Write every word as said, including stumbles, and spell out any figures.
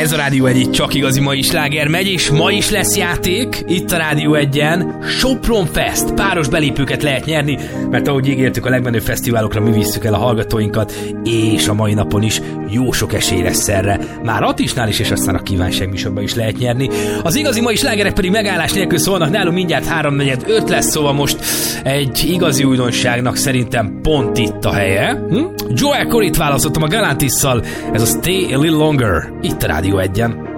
Ez a Rádió egy csak igazi mai sláger megy, és ma is lesz játék, itt a Rádió egyen. Sopron Fest, páros belépőket lehet nyerni, mert ahogy ígértük, a legmenőbb fesztiválokra mi visszük el a hallgatóinkat, és a mai napon is jó sok esély lesz erre. Már Atisnál is, és aztán a kívánság műsorban is lehet nyerni. Az igazi mai slágerek pedig megállás nélkül szólnak, nálunk mindjárt háromnegyed öt lesz, szóval most egy igazi újdonságnak szerintem pont itt a helye. Hm? Joel Corryt választottam a Galantisszal, ez a Stay a Little Longer, itt a Rádió egyen.